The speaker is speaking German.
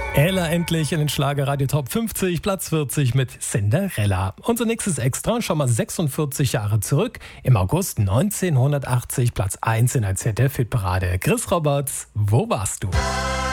Ella endlich in den Schlagerradio Top 50, Platz 40 mit Cinderella. Unser nächstes Extra, schon mal 46 Jahre zurück. Im August 1980, Platz 1 in der ZDF-Hitparade. Chris Roberts, wo warst du?